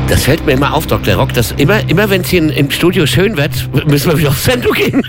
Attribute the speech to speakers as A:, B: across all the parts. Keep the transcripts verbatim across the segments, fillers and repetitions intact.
A: Das fällt mir immer auf, Doktor Rock, dass immer, immer wenn es hier im Studio schön wird, müssen wir wieder auf Sendung gehen.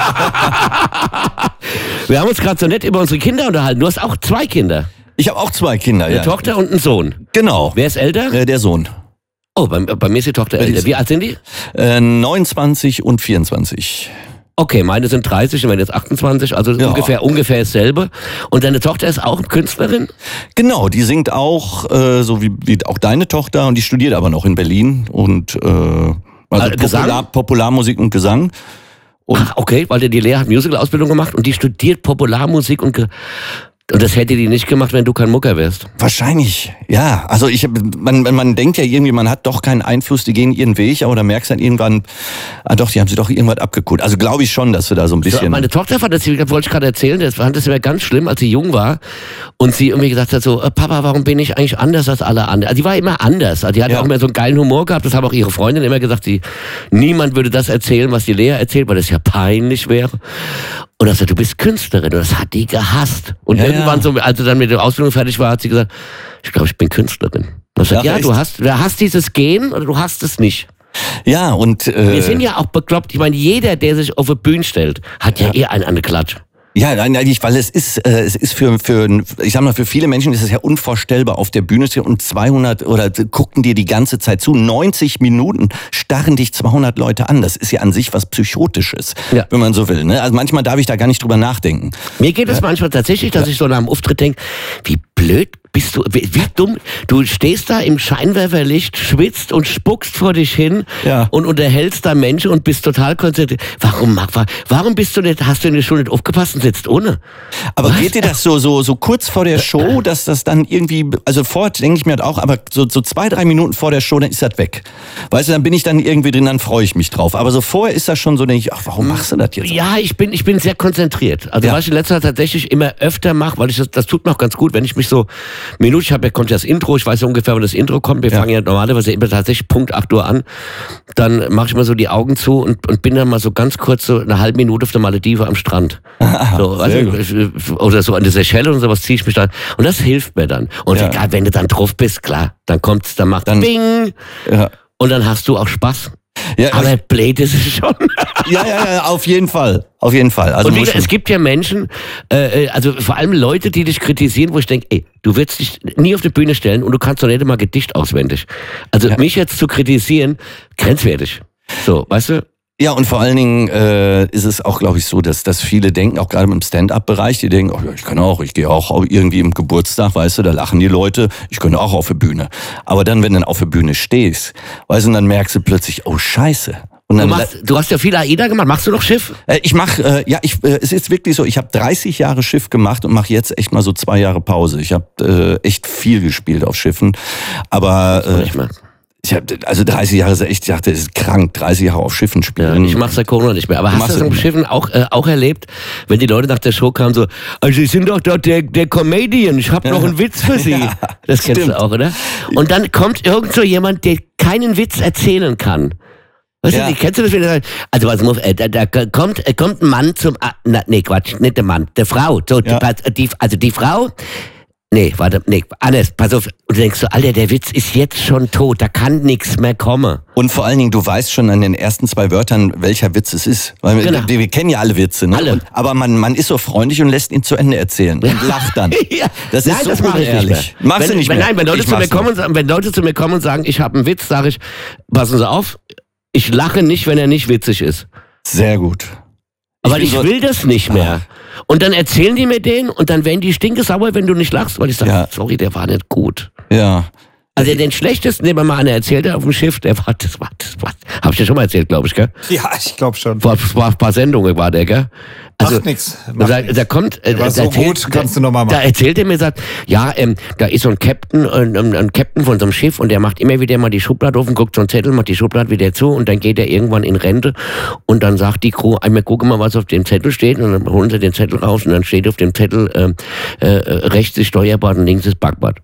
A: Wir haben uns gerade so nett über unsere Kinder unterhalten. Du hast auch zwei Kinder.
B: Ich habe auch zwei Kinder,
A: Eine
B: ja.
A: Tochter und einen Sohn.
B: Genau.
A: Wer ist älter?
B: Äh, der Sohn.
A: Oh, bei, bei mir ist die Tochter älter. Wie alt sind die?
B: Äh, neunundzwanzig und vierundzwanzig.
A: Okay, meine sind dreißig und meine jetzt achtundzwanzig, also
B: Ja.
A: ungefähr ungefähr dasselbe. Und deine Tochter ist auch Künstlerin?
B: Genau, die singt auch, äh, so wie, wie auch deine Tochter, und die studiert aber noch in Berlin. Und äh, also
A: Äh, Gesang?
B: Popular, Popularmusik und Gesang. Und
A: Ach, okay, weil die Lea hat Musical-Ausbildung gemacht und die studiert Popularmusik und Ge und das hätte die nicht gemacht, wenn du kein Mucker wärst.
B: wahrscheinlich, ja. Also ich, man, man denkt ja irgendwie, man hat doch keinen Einfluss, die gehen ihren Weg, aber dann merkst du dann irgendwann, ah doch, die haben sie doch irgendwas abgeguckt. Also glaube ich schon, dass du da so ein bisschen...
A: So, meine Tochter fand das, wollte ich gerade erzählen, das fand das immer ganz schlimm, als sie jung war und sie irgendwie gesagt hat so, Papa, warum bin ich eigentlich anders als alle anderen? Also die war immer anders, also die hat
B: Ja.
A: auch immer so einen geilen Humor gehabt, das haben auch ihre Freundinnen immer gesagt, die, niemand würde das erzählen, was die Lea erzählt, weil das ja peinlich wäre. Und das sagt, du bist Künstlerin und das hat die gehasst. Und
B: Ja,
A: irgendwann
B: ja.
A: so, als sie dann mit der Ausbildung fertig war, hat sie gesagt, ich glaube, ich bin Künstlerin. Und ich sag,
B: Ach,
A: ja,
B: echt?
A: du hast, du hast dieses Gen oder du hast es nicht.
B: Ja, und... Äh,
A: Wir sind ja auch bekloppt. Ich meine, jeder, der sich auf eine Bühne stellt, hat ja, eher einen an der Klatsch.
B: Ja, nein, nein, nicht, weil es ist, äh, es ist für, für, ich sag mal, für viele Menschen ist es ja unvorstellbar, auf der Bühne zu stehen und zweihundert oder gucken dir die ganze Zeit zu. neunzig Minuten starren dich zweihundert Leute an. Das ist ja an sich was Psychotisches,
A: Ja.
B: wenn man so will. Ne? Also manchmal darf ich da gar nicht drüber nachdenken.
A: Mir geht es manchmal tatsächlich, dass ich so nach dem Auftritt denke, wie blöd bist du, wie, wie dumm. Du stehst da im Scheinwerferlicht, schwitzt und spuckst vor dich hin
B: Ja.
A: und unterhältst da Menschen und bist total konzentriert. Warum, Marc, warum bist du nicht, hast du in der Schule nicht aufgepasst und sitzt ohne?
B: Aber
A: Was?
B: geht dir das so, so, so kurz vor der Show, dass das dann irgendwie, also vorher denke ich mir halt auch, aber so, so zwei, drei Minuten vor der Show, dann ist das weg. Weißt du, dann bin ich dann irgendwie drin, dann freue ich mich drauf. Aber so vorher ist das schon so, denke ich, ach, warum machst du das jetzt?
A: Ja, ich bin, ich bin sehr konzentriert. Also
B: Ja.
A: was ich in letzter Zeit tatsächlich immer öfter mache, weil ich das, das tut mir auch ganz gut, wenn ich mich so Minute, ich habe ja kommt ja das Intro, ich weiß ja ungefähr, wann das Intro kommt. Wir
B: Ja.
A: fangen ja normalerweise immer tatsächlich Punkt acht Uhr an. Dann mache ich mal so die Augen zu und, und bin dann mal so ganz kurz so eine halbe Minute auf der Maledive am Strand. So,
B: sehr
A: weißt du, oder so an der Seychelle und sowas ziehe ich mich dann. Und das hilft mir dann. Und
B: Ja.
A: egal, wenn du dann drauf bist, klar, dann kommt's, dann macht
B: Dann-
A: Bing.
B: Ja.
A: Und dann hast du auch Spaß.
B: Ja,
A: Aber blöd ist es schon.
B: ja, ja, ja, auf jeden Fall. Auf jeden Fall. Also
A: Und wie
B: muss
A: gesagt, es gibt ja Menschen, äh, also vor allem Leute, die dich kritisieren, wo ich denke, ey, du wirst dich nie auf die Bühne stellen und du kannst doch nicht mal Gedicht auswendig. Also
B: Ja.
A: mich jetzt zu kritisieren, grenzwertig. So, weißt du?
B: Ja, und vor allen Dingen äh, ist es auch, glaube ich, so, dass, dass viele denken, auch gerade im Stand-up-Bereich, die denken, oh, ja, ich kann auch, ich gehe auch irgendwie im Geburtstag, weißt du, da lachen die Leute, ich könnte auch auf der Bühne. Aber dann, wenn du dann auf der Bühne stehst, weißt du, und dann merkst du plötzlich, oh Scheiße. Und
A: Du,
B: dann,
A: machst, du hast ja viel AIDA gemacht, machst du noch Schiff?
B: äh, ich mache, äh, ja, ich, äh, es ist wirklich so, ich habe dreißig Jahre Schiff gemacht und mache jetzt echt mal so zwei Jahre Pause. Ich habe äh, echt viel gespielt auf Schiffen, aber äh,
A: Nicht mehr.
B: ich hab, also dreißig Jahre ist echt, ich dachte, das ist krank, dreißig Jahre auf Schiffen
A: Ja,
B: spielen.
A: ich mach's seit Corona nicht mehr. Aber hast
B: machst
A: du das
B: es
A: auf
B: nicht
A: Schiffen auch, äh, auch erlebt, wenn die Leute nach der Show kamen so, also Sie sind doch dort der, der Comedian, ich habe noch einen Witz für Sie.
B: Ja,
A: das kennst
B: stimmt.
A: du auch, oder? Und dann kommt irgend so jemand, der keinen Witz erzählen kann. Weißt
B: Ja.
A: du, kennst du das wieder? Also was muss, äh, da, da kommt, äh, kommt ein Mann zum, ah, na, nee, Quatsch, nicht der Mann, der Frau. So,
B: Ja.
A: die, die, also die Frau, nee, warte, nee, alles, pass auf. Und du denkst so, Alter, der Witz ist jetzt schon tot, da kann nichts mehr kommen.
B: Und vor allen Dingen, du weißt schon an den ersten zwei Wörtern, welcher Witz es ist. Weil
A: Genau.
B: wir, wir kennen ja alle Witze, ne?
A: Alle.
B: Und, aber man, man ist so freundlich und lässt ihn zu Ende erzählen und lacht dann.
A: Ja.
B: Das ist
A: Nein,
B: so
A: das mache ich nicht mehr.
B: unehrlich. Machst
A: wenn,
B: du nicht
A: wenn,
B: mehr?
A: Nein, wenn Leute,
B: Ich
A: zu mir
B: mach's
A: kommen
B: noch.
A: und, sagen- wenn Leute zu mir kommen und sagen, ich habe einen Witz, sage ich, passen Sie auf, ich lache nicht, wenn er nicht witzig ist.
B: Sehr gut.
A: Aber
B: bin
A: ich,
B: so-
A: will das nicht mehr. Und dann erzählen die mir den und dann werden die stinkesauer, wenn du nicht lachst, weil ich sage,
B: Ja.
A: sorry, der war nicht gut.
B: Ja.
A: Also den schlechtesten, den man mal einer erzählt hat auf dem Schiff, der war, das war, das war, hab ich dir schon mal erzählt, glaube ich, gell?
C: Ja, ich glaube schon.
A: Vor, vor ein paar Sendungen war der, gell? Also,
C: Macht nix. Macht
A: da,
C: nix.
A: da kommt, äh,
C: Der war
A: da
C: so
A: erzählt-
C: gut, kannst du noch mal
A: Da
C: machen.
A: erzählt er mir, sagt, ja, ähm, da ist so ein Captain, äh, ein, ein Captain von so einem Schiff und der macht immer wieder mal die Schublade auf und guckt so einen Zettel, macht die Schublade wieder zu und dann geht er irgendwann in Rente und dann sagt die Crew, einmal gucken mal, was auf dem Zettel steht und dann holen sie den Zettel raus und dann steht auf dem Zettel, ähm, äh, rechts ist Steuerbord und links ist Backbord.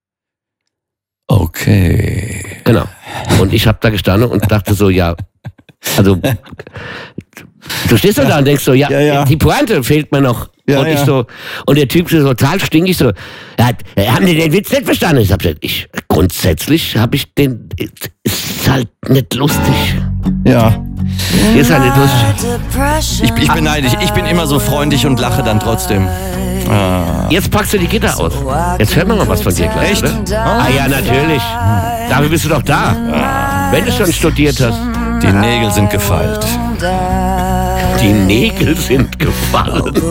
B: Okay.
A: Genau. Und ich habe da gestanden und dachte so, ja, also du stehst doch da und denkst so, ja,
B: Ja, ja.
A: die Pointe fehlt mir noch.
B: Ja,
A: und ich
B: ja.
A: so, und der Typ so total stinkig so, ja, haben die den Witz nicht verstanden? Ich hab gesagt, ich, grundsätzlich habe ich den, halt nicht lustig.
B: Ja.
A: Ist halt nicht lustig.
B: Ich, ich bin neidisch. Ich bin immer so freundlich und lache dann trotzdem. Ah.
A: Jetzt packst du die Gitter aus. Jetzt hören wir mal was von dir gleich,
B: Echt?
A: oder? Ah ja, natürlich. Dafür bist du doch da. Wenn du schon studiert hast.
B: Die Nägel sind gefeilt.
A: Die Nägel sind gefallen.